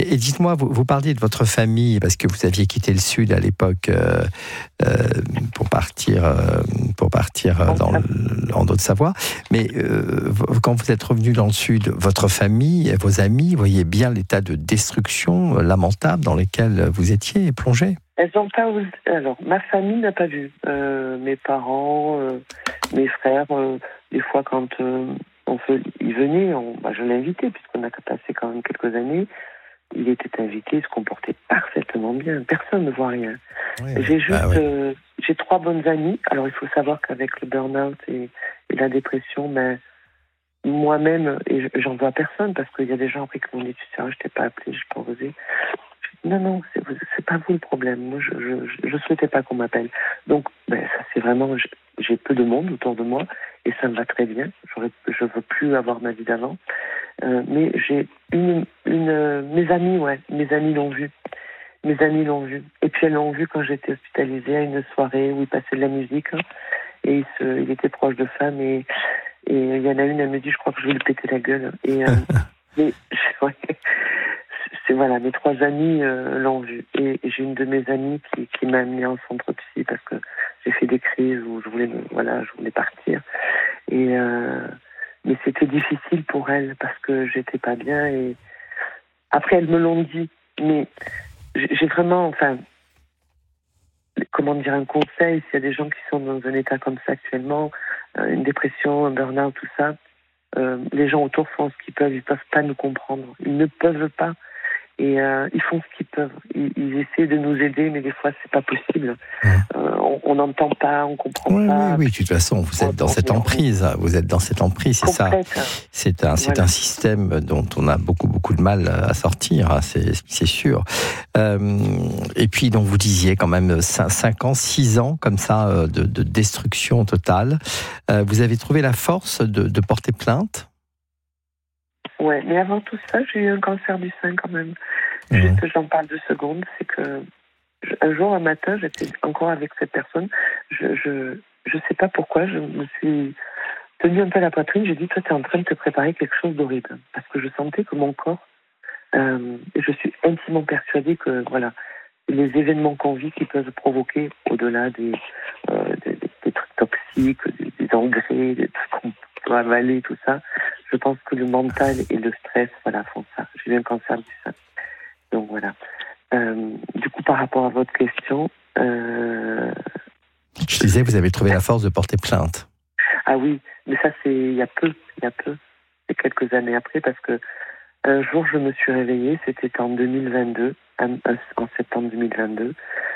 Et dites-moi, vous parliez de votre famille, parce que vous aviez quitté le Sud à l'époque pour partir en Haute-Savoie. Mais quand vous êtes revenu dans le Sud, votre famille et vos amis voyaient bien l'état de destruction lamentable dans lequel vous étiez plongé. Elles ont pas osé. Alors, ma famille n'a pas vu. Mes parents, mes frères, des fois quand il venait, je l'invitais, puisqu'on a passé quand même quelques années. Il était invité, il se comportait parfaitement bien. Personne ne voit rien. Oui, j'ai 3 bonnes amies. Alors, il faut savoir qu'avec le burn-out et la dépression, moi-même, et j'en vois personne, parce qu'il y a des gens après qui m'ont dit, tu sais, je t'ai pas appelé, je n'ai pas osé. Non, c'est pas vous le problème. Moi, je souhaitais pas qu'on m'appelle. Donc, ça c'est vraiment, j'ai peu de monde autour de moi et ça me va très bien. Je veux plus avoir ma vie d'avant. Mais j'ai mes amis l'ont vu. Mes amis l'ont vu. Et puis elles l'ont vu quand j'étais hospitalisée à une soirée où il passait de la musique et il était proche de femmes et il y en a une, elle me dit, je crois que je vais lui péter la gueule. Et voilà, mes 3 amis l'ont vu. Et j'ai une de mes amies qui m'a amenée en centre psy parce que j'ai fait des crises où je voulais partir. Mais c'était difficile pour elle parce que j'étais pas bien. Et après, elles me l'ont dit. Mais j'ai vraiment, un conseil, s'il y a des gens qui sont dans un état comme ça actuellement, une dépression, un burn-out, tout ça, les gens autour font ce qu'ils peuvent. Ils peuvent pas nous comprendre. Ils ne peuvent pas. Et ils font ce qu'ils peuvent. Ils essaient de nous aider, mais des fois, c'est pas possible. On n'entend pas, on comprend pas. Oui, de toute façon, vous êtes dans cette emprise. Vous êtes dans cette emprise, c'est ça. C'est un système dont on a beaucoup de mal à sortir, c'est sûr. Et puis, donc, vous disiez quand même 5 ans, 6 ans, comme ça, de destruction totale. Vous avez trouvé la force de porter plainte ? Ouais, mais avant tout ça, j'ai eu un cancer du sein quand même. Juste, j'en parle 2 secondes. C'est que un jour, un matin, j'étais encore avec cette personne. Je sais pas pourquoi, je me suis tenue un peu la poitrine. J'ai dit, toi, t'es en train de te préparer quelque chose d'horrible. Parce que je sentais que mon corps, je suis intimement persuadée que, voilà, les événements qu'on vit qui peuvent provoquer, au-delà des trucs toxiques, des engrais, des trucs qu'on peut avaler, tout ça, je pense que le mental et le stress, font ça. J'ai eu un cancer du sein. Donc voilà. Du coup, par rapport à votre question... Je disais, vous avez trouvé la force de porter plainte. Ah oui, mais ça, c'est il y a peu. C'est quelques années après, parce que un jour, je me suis réveillée, c'était en 2022, en septembre 2022,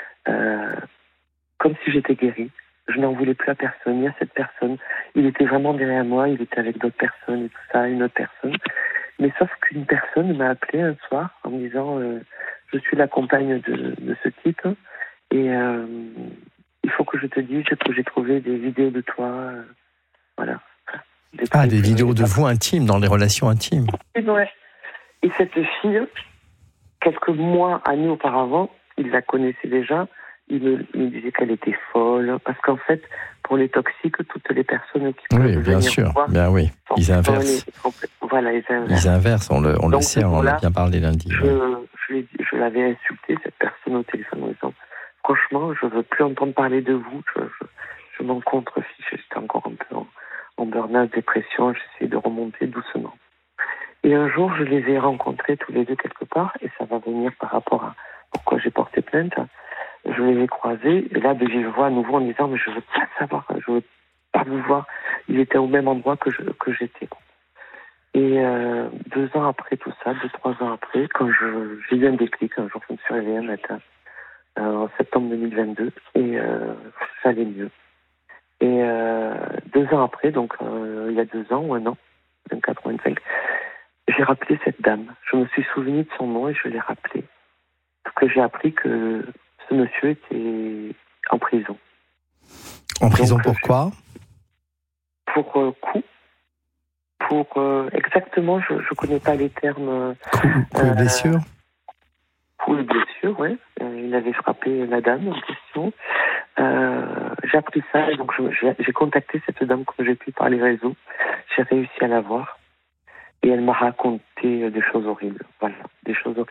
comme si j'étais guérie. Je n'en voulais plus à personne, ni à cette personne. Il était vraiment derrière moi, il était avec d'autres personnes et tout ça, une autre personne. Mais sauf qu'une personne m'a appelé un soir en me disant je suis la compagne de ce type et il faut que je te dise que j'ai trouvé des vidéos de toi. Voilà. Des vidéos de vous intimes, dans les relations intimes. Ouais. Et cette fille, quelques mois, années auparavant, il la connaissait déjà. Il me disait qu'elle était folle. Parce qu'en fait, pour les toxiques, toutes les personnes qui peuvent bien sûr. Voir, ils inversent. Ils inversent, on le sait, on en a bien parlé lundi. Je l'avais insulté, cette personne, au téléphone, en disant franchement, je ne veux plus entendre parler de vous. Je m'en contrefiche. J'étais encore un peu en burn-out, dépression. J'essayais de remonter doucement. Et un jour, je les ai rencontrés tous les deux quelque part, et ça va venir par rapport à pourquoi j'ai porté plainte. Je les ai croisés, et là, de vive voix à nouveau en disant, mais je veux pas savoir, je veux pas vous voir. Il était au même endroit que j'étais. Et 2 ans après tout ça, 2-3 ans après, quand j'ai eu un déclic, un jour, je me suis réveillée un matin, en septembre 2022, et ça allait mieux. Et 2 ans après, donc il y a 2 ans ou 1 an, 24 ou 25, j'ai rappelé cette dame. Je me suis souvenu de son nom et je l'ai rappelé. Parce que j'ai appris que ce monsieur était en prison. En prison pourquoi ? Pour coup. Pour exactement, je ne connais pas les termes. Coup et blessure ? Coup et blessure, oui. Il avait frappé la dame en question. J'ai appris ça, et donc j'ai contacté cette dame comme j'ai pu par les réseaux. J'ai réussi à la voir. Et elle m'a raconté des choses horribles. Voilà, des choses horribles.